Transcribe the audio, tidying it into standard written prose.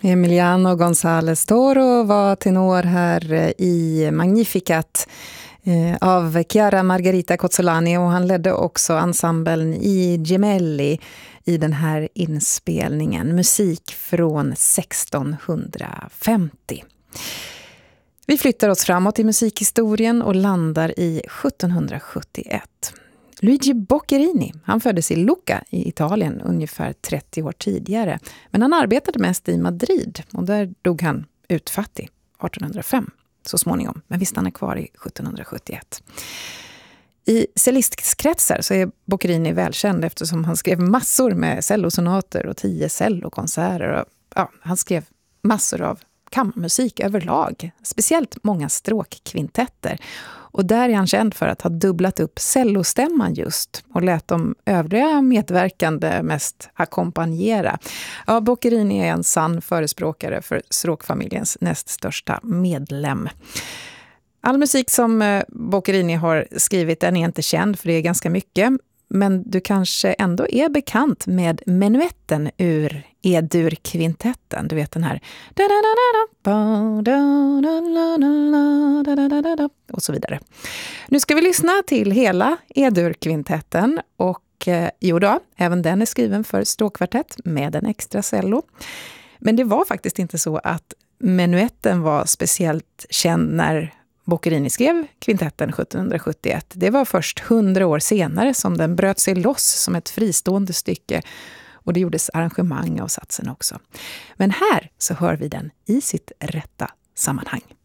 Emiliano González Toro var tenor här i Magnificat av Chiara Margherita Cozzolani, och han ledde också ensemblen i Gemelli i den här inspelningen. Musik från 1650. Vi flyttar oss framåt i musikhistorien och landar i 1771. Luigi Boccherini, han föddes i Lucca i Italien ungefär 30 år tidigare. Men han arbetade mest i Madrid, och där dog han utfattig 1805 så småningom. Men vi stannar kvar i 1771. I cellistskretsar så är Boccherini välkänd eftersom han skrev massor med cellosonater och 10 cellokonserter. Och, han skrev massor av kammarmusik överlag, speciellt många stråkkvintetter. Och där är han känd för att ha dubblat upp cellostämman just och lät de övriga medverkande mest ackompanjera. Ja, Boccherini är en sann förespråkare för stråkfamiljens näst största medlem. All musik som Boccherini har skrivit, den är inte känd för det är ganska mycket. Men du kanske ändå är bekant med menuetten ur E-dur-kvintetten. Du vet den här. Och så vidare. Nu ska vi lyssna till hela E-dur-kvintetten. Och även den är skriven för stråkkvartett med en extra cello. Men det var faktiskt inte så att menuetten var speciellt känd när Boccherini skrev kvintetten 1771. Det var först 100 år senare som den bröt sig loss som ett fristående stycke, och det gjordes arrangemang av satsen också. Men här så hör vi den i sitt rätta sammanhang.